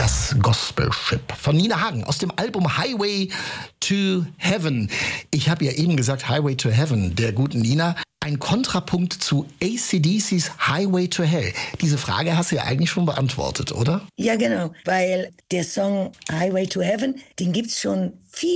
Das Gospel Ship von Nina Hagen aus dem Album Highway to Heaven. Ich habe ja eben gesagt Highway to Heaven, der guten Nina. Ein Kontrapunkt zu AC/DC's Highway to Hell. Diese Frage hast du ja eigentlich schon beantwortet, oder? Ja, genau, weil der Song Highway to Heaven, den gibt's schon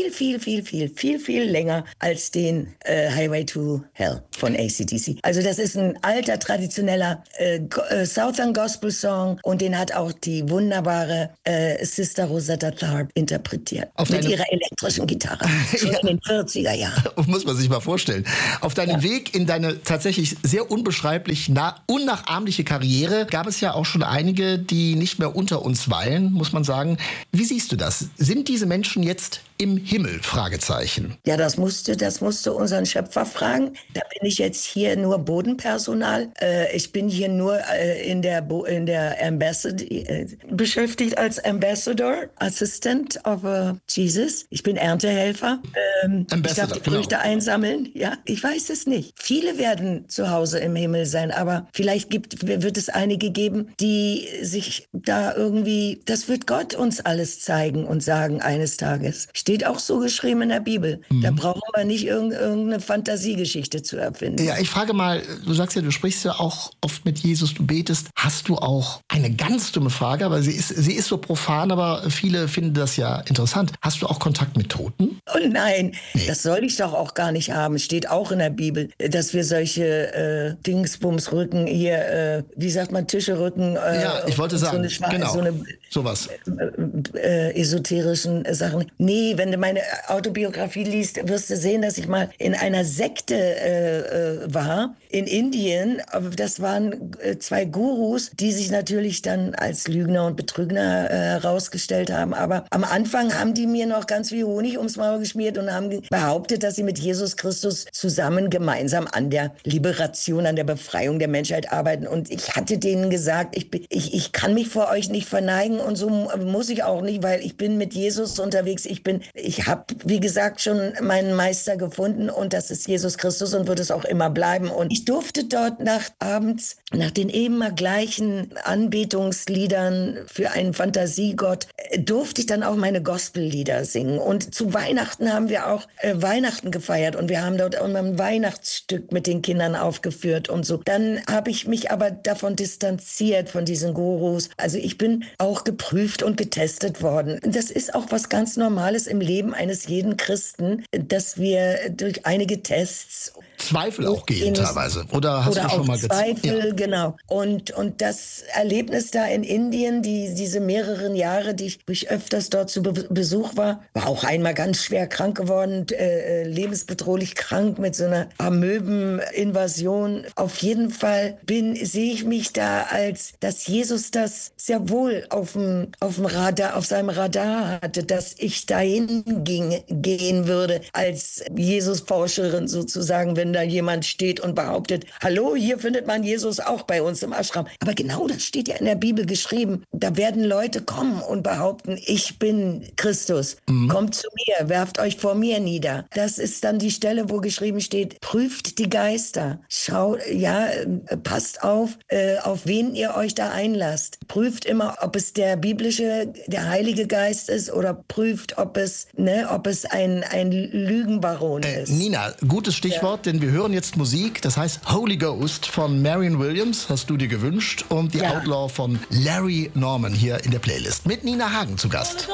viel länger als den Highway to Hell von AC/DC. Also das ist ein alter, traditioneller Southern Gospel Song und den hat auch die wunderbare Sister Rosetta Tharpe interpretiert. Mit ihrer elektrischen Gitarre. Schon in den 40er Jahren. Muss man sich mal vorstellen. Auf deinem Weg in deine tatsächlich sehr unbeschreiblich unnachahmliche Karriere gab es ja auch schon einige, die nicht mehr unter uns weilen, muss man sagen. Wie siehst du das? Sind diese Menschen jetzt im Himmel? Fragezeichen. Ja, das musste unseren Schöpfer fragen. Da bin ich jetzt hier nur Bodenpersonal. Ich bin hier nur in der Ambassador beschäftigt als Ambassador, Assistant of Jesus. Ich bin Erntehelfer. Ich darf die Früchte einsammeln. Ja, ich weiß es nicht. Viele werden zu Hause im Himmel sein, aber vielleicht wird es einige geben, die sich da irgendwie, das wird Gott uns alles zeigen und sagen eines Tages. Steht auch so geschrieben in der Bibel. Da brauchen wir nicht irgendeine Fantasiegeschichte zu erfinden. Ja, ich frage mal, du sagst ja, du sprichst ja auch oft mit Jesus, du betest. Hast du auch eine ganz dumme Frage, aber sie ist so profan, aber viele finden das ja interessant. Hast du auch Kontakt mit Toten? Oh nein, das soll ich doch auch gar nicht haben. Steht auch in der Bibel, dass wir solche Dingsbumsrücken hier, wie sagt man, Tischrücken. Ja, ich wollte sagen, genau, sowas. Esoterischen Sachen. Nee, wenn du meine Autobiografie liest, wirst du sehen, dass ich mal in einer Sekte war in Indien. Das waren zwei Gurus, die sich natürlich dann als Lügner und Betrüger herausgestellt haben. Aber am Anfang haben die mir noch ganz viel Honig ums Maul geschmiert und haben behauptet, dass sie mit Jesus Christus zusammen gemeinsam an der Liberation, an der Befreiung der Menschheit arbeiten. Und ich hatte denen gesagt, ich kann mich vor euch nicht verneigen und so muss ich auch nicht, weil ich bin mit Jesus unterwegs. Ich habe, wie gesagt, schon meinen Meister gefunden und das ist Jesus Christus und wird es auch immer bleiben. Und ich durfte dort abends nach den immer gleichen Anbetungsliedern für einen Fantasiegott, durfte ich dann auch meine Gospellieder singen. Und zu Weihnachten haben wir auch Weihnachten gefeiert und wir haben dort auch ein Weihnachtsstück mit den Kindern aufgeführt und so. Dann habe ich mich aber davon distanziert, von diesen Gurus. Also ich bin auch geprüft und getestet worden. Das ist auch was ganz Normales im Leben eines jeden Christen, dass wir durch einige Tests Zweifel auch gehen teilweise. Oder hast du schon mal Zweifel, ja. Genau. Und das Erlebnis da in Indien, diese mehreren Jahre, die ich öfters dort zu Besuch war auch einmal ganz schwer krank geworden, lebensbedrohlich krank mit so einer Amöbeninvasion. Auf jeden Fall sehe ich mich da als, dass Jesus das sehr wohl auf seinem Radar hatte, dass ich dahin gehen würde als Jesus-Forscherin sozusagen, wenn da jemand steht und behauptet, hallo, hier findet man Jesus auch bei uns im Ashram. Aber genau das steht ja in der Bibel geschrieben. Da werden Leute kommen und behaupten, ich bin Christus. Kommt zu mir, werft euch vor mir nieder. Das ist dann die Stelle, wo geschrieben steht, prüft die Geister. Schaut, passt auf wen ihr euch da einlasst. Prüft immer, ob es der Heilige Geist ist oder prüft, ob es ein Lügenbaron ist. Nina, gutes Stichwort, denn wir hören jetzt Musik, das heißt Holy Ghost von Marion Williams, hast du dir gewünscht, und The Outlaw von Larry Norman hier in der Playlist mit Nina Hagen zu Gast.